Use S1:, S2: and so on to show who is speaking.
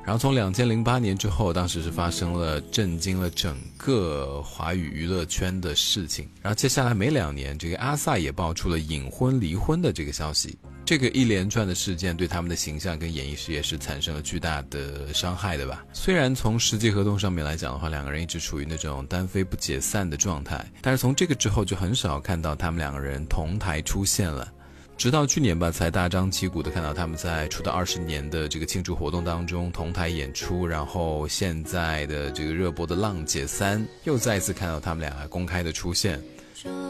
S1: 然后从2008年之后，当时是发生了震惊了整个华语娱乐圈的事情。然后接下来没2年，这个阿 sa 也爆出了隐婚离婚的这个消息。这个一连串的事件对他们的形象跟演艺事业是产生了巨大的伤害的吧。虽然从实际合同上面来讲的话，2个人一直处于那种单飞不解散的状态，但是从这个之后就很少看到他们2个人同台出现了。直到去年吧，才大张旗鼓的看到他们在出道20年的这个庆祝活动当中同台演出，然后现在的这个热播的《浪姐3》又再一次看到他们俩公开的出现。